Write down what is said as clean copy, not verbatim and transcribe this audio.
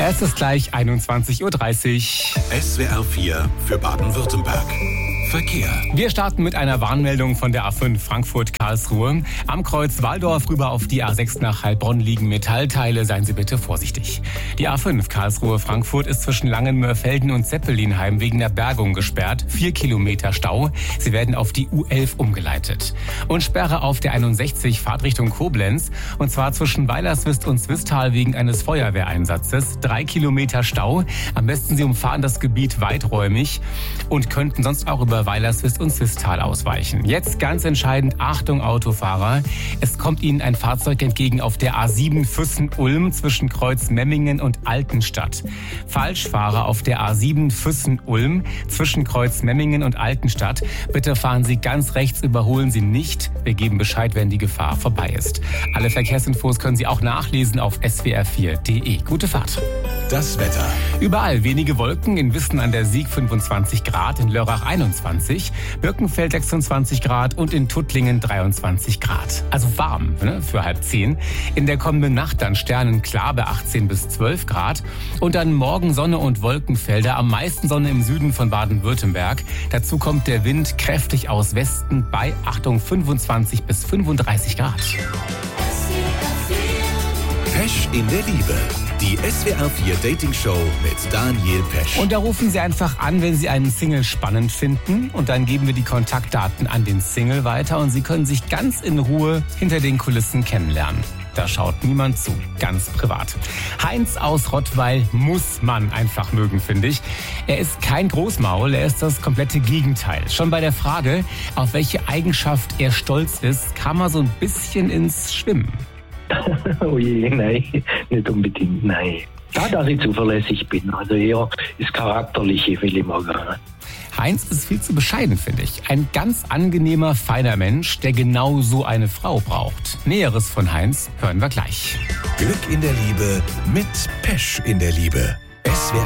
Es ist gleich 21.30 Uhr. SWR 4 für Baden-Württemberg. Verkehr. Wir starten mit einer Warnmeldung von der A5 Frankfurt-Karlsruhe. Am Kreuz Walldorf rüber auf die A6 nach Heilbronn liegen Metallteile. Seien Sie bitte vorsichtig. Die A5 Karlsruhe-Frankfurt ist zwischen Langenmörfelden und Zeppelinheim wegen der Bergung gesperrt. 4 Kilometer Stau. Sie werden auf die U11 umgeleitet. Und Sperre auf der 61 Fahrtrichtung Koblenz. Und zwar zwischen Weilerswist und Zwistal wegen eines Feuerwehreinsatzes. 3 Kilometer Stau. Am besten Sie umfahren das Gebiet weiträumig und könnten sonst auch über Weilerswist und Zwistal ausweichen. Jetzt ganz entscheidend, Achtung Autofahrer. Es kommt Ihnen ein Fahrzeug entgegen auf der A7 Füssen-Ulm zwischen Kreuz Memmingen und Altenstadt. Falschfahrer auf der A7 Füssen-Ulm zwischen Kreuz Memmingen und Altenstadt. Bitte fahren Sie ganz rechts, überholen Sie nicht. Wir geben Bescheid, wenn die Gefahr vorbei ist. Alle Verkehrsinfos können Sie auch nachlesen auf swr4.de. Gute Fahrt. Das Wetter. Überall wenige Wolken, in Wissen an der Sieg 25 Grad, in Lörrach 21, Birkenfeld 26 Grad und in Tuttlingen 23 Grad. Also warm, ne, für 9:30. In der kommenden Nacht dann sternenklar bei 18 bis 12 Grad und dann morgen Sonne und Wolkenfelder, am meisten Sonne im Süden von Baden-Württemberg. Dazu kommt der Wind kräftig aus Westen bei, Achtung, 25 bis 35 Grad. Pesch in der Liebe. Die SWR 4 Dating Show mit Daniel Pesch. Und da rufen Sie einfach an, wenn Sie einen Single spannend finden. Und dann geben wir die Kontaktdaten an den Single weiter. Und Sie können sich ganz in Ruhe hinter den Kulissen kennenlernen. Da schaut niemand zu. Ganz privat. Heinz aus Rottweil muss man einfach mögen, finde ich. Er ist kein Großmaul, er ist das komplette Gegenteil. Schon bei der Frage, auf welche Eigenschaft er stolz ist, kam er so ein bisschen ins Schwimmen. Oh je, nein, nicht unbedingt, nein. Ja, dass ich zuverlässig bin, also eher das Charakterliche will ich mal gerne. Heinz ist viel zu bescheiden, finde ich. Ein ganz angenehmer, feiner Mensch, der genau so eine Frau braucht. Näheres von Heinz hören wir gleich. Glück in der Liebe mit Pesch in der Liebe. SWR